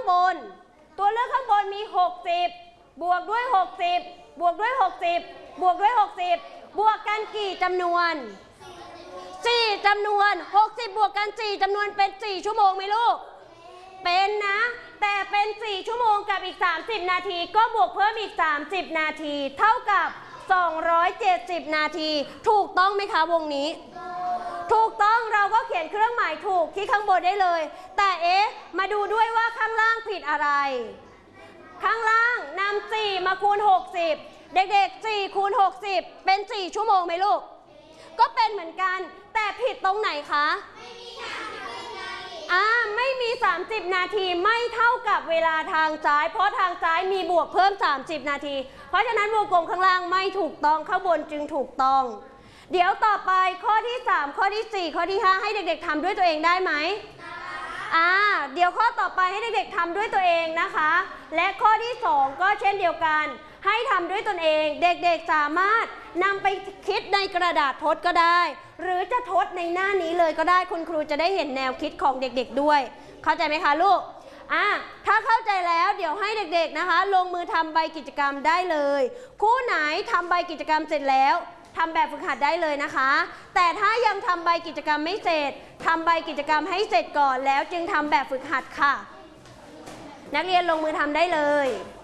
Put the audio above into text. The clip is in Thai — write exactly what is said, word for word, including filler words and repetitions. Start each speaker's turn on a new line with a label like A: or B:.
A: บนตัวเลือกข้างบนมีหกสิบบวกด้วยหกสิบบวกด้วยหกสิบบวกด้วยหกสิบบวกกันกี่จำนวนสี่จำนวนหกสิบบวกกันสี่จำนวนเป็นสี่ชั่วโมงไหมลูกเป็นนะแต่เป็นสี่ชั่วโมงกับอีกสามสิบนาทีก็บวกเพิ่มอีกสามสิบนาทีเท่ากับสองร้อยเจ็ดสิบนาทีถูกต้องไหมคะวงนี้ถูกต้องเราก็เขียนเครื่องหมายถูกที่ข้างบนได้เลยแต่เอ๊ะมาดูด้วยว่าข้างล่างผิดอะไรข้างล่างนำสี่มาคูณหกสิบเด็กๆสี่คูณหกสิบเป็นสี่ชั่วโมงไหมลูกก็เป็นเหมือนกันแต่ผิดตรงไหนคะอ่าไม่มีสามสิบนาทีไม่เท่ากับเวลาทางซ้ายเพราะทางซ้ายมีบวกเพิ่มสามสิบนาทีเพราะฉะนั้นวงกลมข้างล่างไม่ถูกต้องข้างบนจึงถูกต้องเดี๋ยวต่อไปข้อที่สามข้อที่สี่ข้อที่ห้าให้เด็กๆทำด้วยตัวเองได้ไหมอ่าเดี๋ยวข้อต่อไปให้เด็กๆทำด้วยตัวเองนะคะและข้อที่สองก็เช่นเดียวกันให้ทำด้วยตนเองเด็กๆสามารถนำไปคิดในกระดาษทดก็ได้หรือจะทดในหน้านี้เลยก็ได้คุณครูจะได้เห็นแนวคิดของเด็กๆด้วยเข้าใจไหมคะลูกอ่ะถ้าเข้าใจแล้วเดี๋ยวให้เด็กๆนะคะลงมือทำใบกิจกรรมได้เลยคู่ไหนทำใบกิจกรรมเสร็จแล้วทำแบบฝึกหัดได้เลยนะคะแต่ถ้ายังทำใบกิจกรรมไม่เสร็จทำใบกิจกรรมให้เสร็จก่อนแล้วจึงทำแบบฝึกหัดค่ะนักเรียนลงมือทำได้เลย